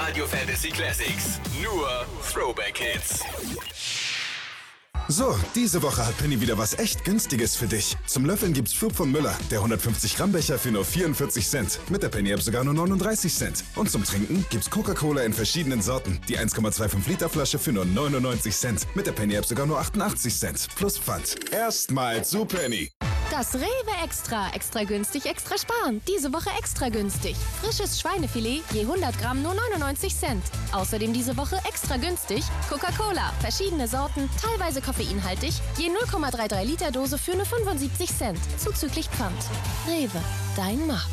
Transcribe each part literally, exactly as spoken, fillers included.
Radio Fantasy Classics. Nur Throwback-Hits. So, diese Woche hat Penny wieder was echt Günstiges für dich. Zum Löffeln gibt's Flug von Müller, der hundertfünfzig Gramm Becher für nur vierundvierzig Cent. Mit der Penny-App sogar nur neununddreißig Cent. Und zum Trinken gibt's Coca-Cola in verschiedenen Sorten. Die eins Komma fünfundzwanzig Liter Flasche für nur neunundneunzig Cent. Mit der Penny-App sogar nur achtundachtzig Cent. Plus Pfand. Erstmal zu Penny. Das Rewe Extra. Extra günstig, extra sparen. Diese Woche extra günstig. Frisches Schweinefilet je hundert Gramm nur neunundneunzig Cent. Außerdem diese Woche extra günstig Coca-Cola. Verschiedene Sorten, teilweise koffeinhaltig. Je null Komma dreiunddreißig Liter Dose für nur fünfundsiebzig Cent. Zuzüglich Pfand. Rewe, dein Markt.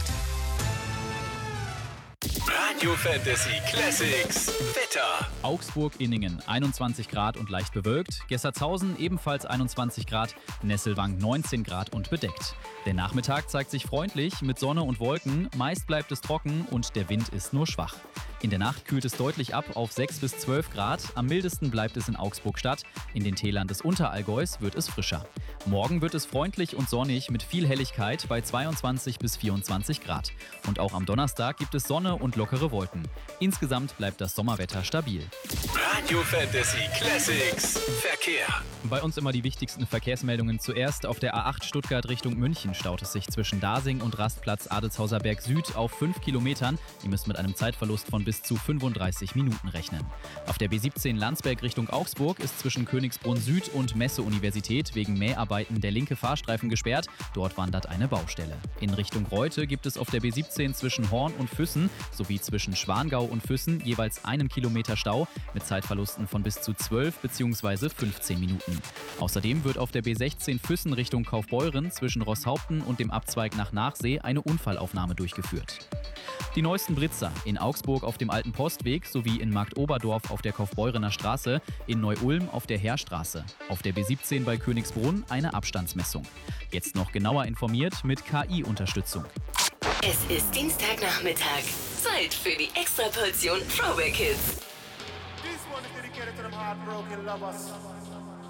Radio Fantasy Classics Wetter. Augsburg-Inningen einundzwanzig Grad und leicht bewölkt. Gessertshausen ebenfalls einundzwanzig Grad. Nesselwang neunzehn Grad und bedeckt. Der Nachmittag zeigt sich freundlich mit Sonne und Wolken. Meist bleibt es trocken und der Wind ist nur schwach. In der Nacht kühlt es deutlich ab auf sechs bis zwölf Grad. Am mildesten bleibt es in Augsburg-Stadt. In den Tälern des Unterallgäus wird es frischer. Morgen wird es freundlich und sonnig mit viel Helligkeit bei zweiundzwanzig bis vierundzwanzig Grad. Und auch am Donnerstag gibt es Sonne und lockere Wolken. Insgesamt bleibt das Sommerwetter stabil. Radio Fantasy Classics Verkehr. Bei uns immer die wichtigsten Verkehrsmeldungen zuerst. Auf der A acht Stuttgart Richtung München staut es sich zwischen Dasing und Rastplatz Adelshauser Berg Süd auf fünf Kilometern. Ihr müsst mit einem Zeitverlust von bis zu fünfunddreißig Minuten rechnen. Auf der B siebzehn Landsberg Richtung Augsburg ist zwischen Königsbrunn Süd und Messe-Universität wegen Mäharbeiten der linke Fahrstreifen gesperrt. Dort wandert eine Baustelle. In Richtung Reute gibt es auf der B siebzehn zwischen Horn und Füssen sowie zwischen Schwangau und Füssen jeweils einen Kilometer Stau mit Zeitverlusten von bis zu zwölf bzw. fünfzehn Minuten. Außerdem wird auf der B sechzehn Füssen Richtung Kaufbeuren zwischen Rosshaupten und dem Abzweig nach Nachsee eine Unfallaufnahme durchgeführt. Die neuesten Blitzer in Augsburg auf dem Alten Postweg sowie in Marktoberdorf auf der Kaufbeurener Straße, in Neu-Ulm auf der Heerstraße. Auf der B siebzehn bei Königsbrunn eine Abstandsmessung. Jetzt noch genauer informiert mit K I-Unterstützung. Es ist Dienstagnachmittag. Zeit für die Extraportion Throwback Hits. This one is dedicated to them heartbroken lovers.